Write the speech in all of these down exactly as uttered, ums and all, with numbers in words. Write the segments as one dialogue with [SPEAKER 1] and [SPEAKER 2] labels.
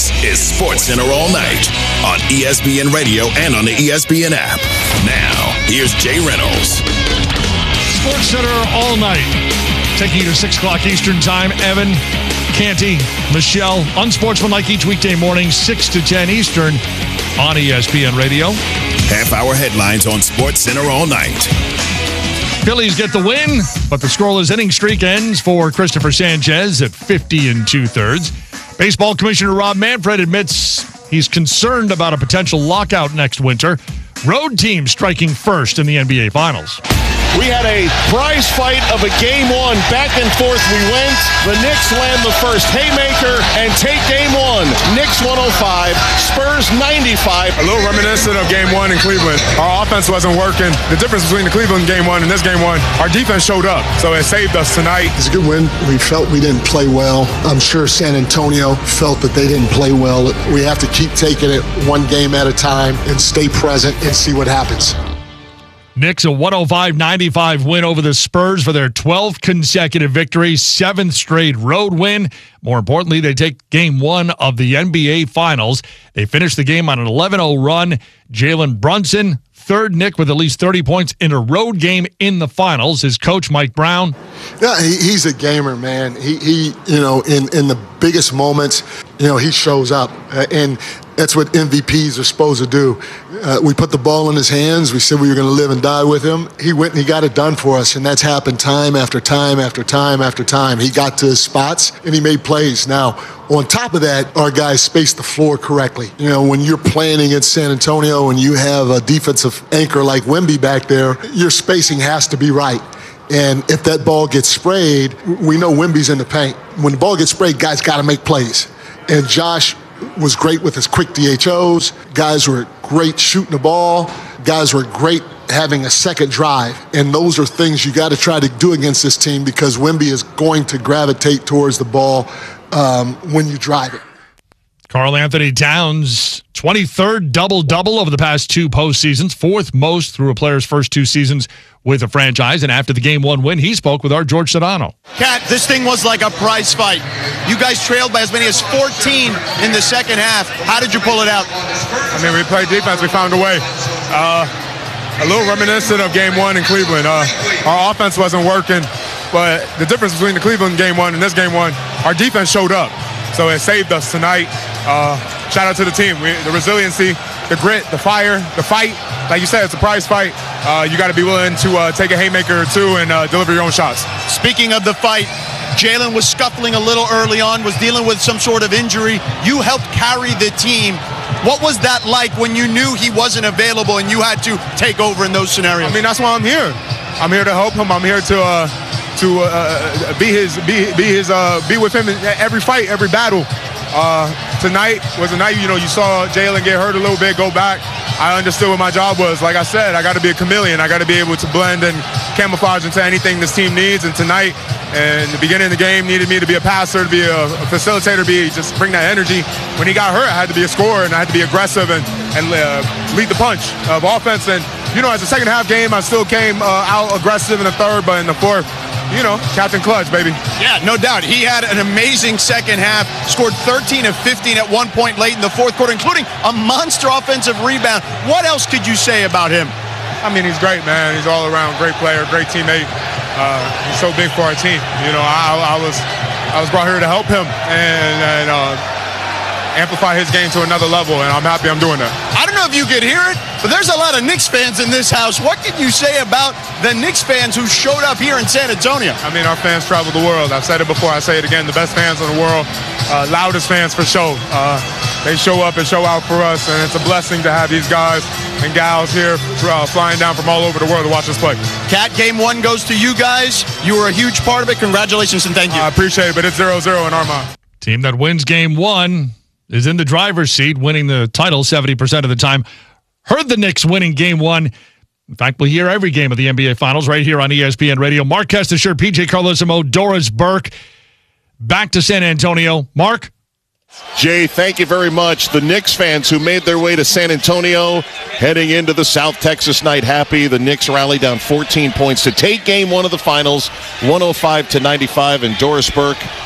[SPEAKER 1] This is SportsCenter All Night on E S P N Radio and on the E S P N app. Now, here's Jay Reynolds.
[SPEAKER 2] SportsCenter All Night. Taking you to six o'clock Eastern Time. Evan, Canty, Michelle, unsportsmanlike each weekday morning, six to ten Eastern on E S P N Radio.
[SPEAKER 1] Half-hour headlines on SportsCenter All Night.
[SPEAKER 2] Phillies get the win, but the scoreless inning streak ends for Christopher Sanchez at fifty and two-thirds. Baseball Commissioner Rob Manfred admits he's concerned about a potential lockout next winter. Road teams striking first in the N B A Finals.
[SPEAKER 3] We had a prize fight of a game one. Back and forth we went. The Knicks land the first haymaker and take game one. Knicks one oh five, Spurs ninety-five.
[SPEAKER 4] A little reminiscent of game one in Cleveland. Our offense wasn't working. The difference between the Cleveland game one and this game one, our defense showed up. So it saved us tonight.
[SPEAKER 5] It's a good win. We felt we didn't play well. I'm sure San Antonio felt that they didn't play well. We have to keep taking it one game at a time and stay present and see what happens.
[SPEAKER 2] Knicks a one oh five ninety-five win over the Spurs for their twelfth consecutive victory, seventh straight road win. More importantly, they take game one of the N B A Finals. They finished the game on an eleven oh run. Jalen Brunson, third Knick with at least thirty points in a road game in the Finals. His coach, Mike Brown.
[SPEAKER 5] Yeah, he, he's a gamer, man. He, he, you know, in, in the biggest moments, you know, he shows up. Uh, and that's what M V Ps are supposed to do. Uh, we put the ball in his hands. We said we were going to live and die with him. He went and he got it done for us, and that's happened time after time after time after time. He got to his spots, and he made plays. Now, on top of that, our guys spaced the floor correctly. You know, when you're playing against San Antonio and you have a defensive anchor like Wemby back there, your spacing has to be right. And if that ball gets sprayed, we know Wemby's in the paint. When the ball gets sprayed, guys got to make plays. And Josh was great with his quick D H Os. Guys were great shooting the ball. Guys were great having a second drive. And those are things you got to try to do against this team because Wemby is going to gravitate towards the ball um, when you drive it.
[SPEAKER 2] Karl Anthony Towns, twenty-third double-double over the past two postseasons, fourth most through a player's first two seasons with a franchise. And after the game one win, he spoke with our George Sedano.
[SPEAKER 6] Cat, this thing was like a prize fight. You guys trailed by as many as fourteen in the second half. How did you pull it out?
[SPEAKER 4] I mean, we played defense. We found a way. Uh, a little reminiscent of game one in Cleveland. Uh, our offense wasn't working, but the difference between the Cleveland game one and this game one, our defense showed up. So it saved us tonight. Uh, shout out to the team. We, the resiliency, the grit, the fire, the fight. Like you said, it's a prize fight. Uh, you got to be willing to uh, take a haymaker or two and uh, deliver your own shots.
[SPEAKER 6] Speaking of the fight, Jalen was scuffling a little early on, was dealing with some sort of injury. You helped carry the team. What was that like when you knew he wasn't available and you had to take over in those scenarios?
[SPEAKER 4] I mean, that's why I'm here. I'm here to help him. I'm here to uh, to uh, be his, be, be his, uh, be with him in every fight, every battle. Uh, tonight was a night, you know, you saw Jalen get hurt a little bit, go back. I understood what my job was. Like I said, I got to be a chameleon. I got to be able to blend and camouflage into anything this team needs. And tonight, and the beginning of the game, needed me to be a passer, to be a, a facilitator, be just bring that energy. When he got hurt, I had to be a scorer, and I had to be aggressive and, and uh, lead the punch of offense. And, you know, as a second half game, I still came uh, out aggressive in the third, but in the fourth, you know, Captain Clutch, baby.
[SPEAKER 6] Yeah, no doubt. He had an amazing second half, scored thirteen of fifteen at one point late in the fourth quarter, including a monster offensive rebound. What else could you say about him?
[SPEAKER 4] I mean, he's great, man. He's all around great player, great teammate. Uh, he's so big for our team. You know, I, I was I was brought here to help him and, and uh, amplify his game to another level, and I'm happy I'm doing that.
[SPEAKER 6] I don't know if you could hear it, but there's a lot of Knicks fans in this house. What can you say about the Knicks fans who showed up here in San Antonio?
[SPEAKER 4] I mean, our fans travel the world. I've said it before. I say it again. The best fans in the world, uh, loudest fans for sure. Uh, they show up and show out for us, and it's a blessing to have these guys and gals here uh, flying down from all over the world to watch us play.
[SPEAKER 6] Cat, game one goes to you guys. You were a huge part of it. Congratulations and thank you.
[SPEAKER 4] I appreciate it, but it's zero zero in our mind.
[SPEAKER 2] Team that wins game one is in the driver's seat, winning the title seventy percent of the time. Heard the Knicks winning game one. In fact, we'll hear every game of the N B A Finals right here on E S P N Radio. Mark Kestisher, P J Carlesimo, Doris Burke, back to San Antonio. Mark?
[SPEAKER 3] Jay, thank you very much. The Knicks fans who made their way to San Antonio heading into the South Texas night happy. The Knicks rally down fourteen points to take game one of the finals, one oh five to ninety-five. And Doris Burke,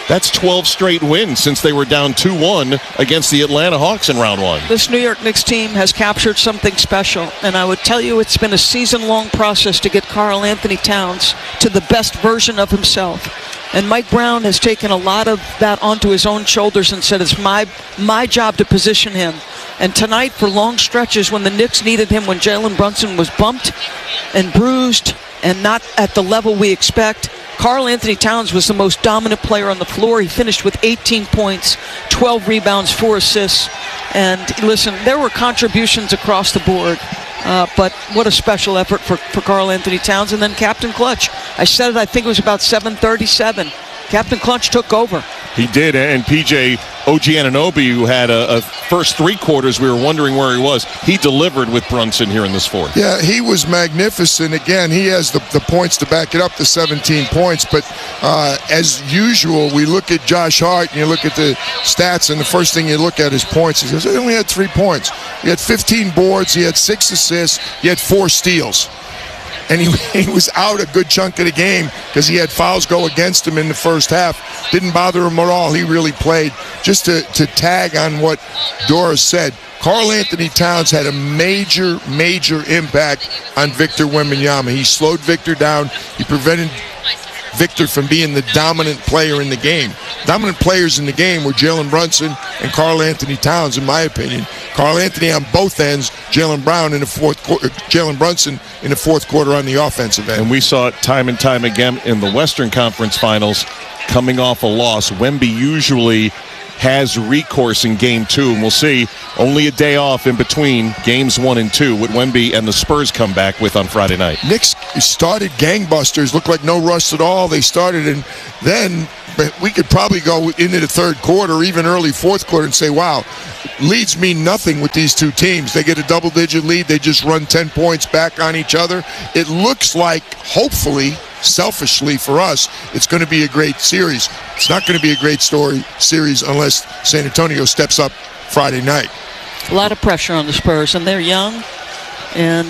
[SPEAKER 3] That's twelve straight wins since they were down two one against the Atlanta Hawks in round one.
[SPEAKER 7] This New York Knicks team has captured something special, and I would tell you it's been a season-long process to get Karl Anthony Towns to the best version of himself. And Mike Brown has taken a lot of that onto his own shoulders and said it's my my job to position him. And tonight, for long stretches, when the Knicks needed him, when Jalen Brunson was bumped and bruised and not at the level we expect, Karl Anthony Towns was the most dominant player on the floor. He finished with eighteen points, twelve rebounds, four assists. And listen, there were contributions across the board. Uh, but what a special effort for, for Karl Anthony Towns. And then Captain Clutch. I said it, I think it was about seven thirty-seven. Captain Clutch took over.
[SPEAKER 3] He did, and P J O G Anunoby, who had a, a first three quarters, we were wondering where he was. He delivered with Brunson here in this fourth.
[SPEAKER 8] Yeah, he was magnificent. Again, he has the, the points to back it up, the seventeen points. But uh, as usual, we look at Josh Hart, and you look at the stats, and the first thing you look at is points. He says, he only had three points. He had fifteen boards, he had six assists, he had four steals. And he, he was out a good chunk of the game because he had fouls go against him in the first half. Didn't bother him at all. He really played. Just to, to tag on what Doris said, Karl Anthony Towns had a major, major impact on Victor Wembanyama. He slowed Victor down. He prevented Victor from being the dominant player in the game. Dominant players in the game were Jalen Brunson and Karl Anthony Towns, in my opinion. Karl Anthony on both ends, Jalen Brown in the fourth quarter, Jalen Brunson in the fourth quarter on the offensive end.
[SPEAKER 3] And we saw it time and time again in the Western Conference Finals, coming off a loss. Wemby usually has recourse in game two, and we'll see only a day off in between games one and two, what Wemby and the Spurs come back with on Friday night.
[SPEAKER 8] Knicks started gangbusters, looked like no rust at all. They started, and then we could probably go into the third quarter, even early fourth quarter, and say, wow, leads mean nothing with these two teams. They get a double-digit lead, they just run ten points back on each other. It looks like, hopefully, selfishly for us, it's going to be a great series. It's not going to be a great story series unless San Antonio steps up Friday night.
[SPEAKER 7] A lot of pressure on the Spurs, and they're young, and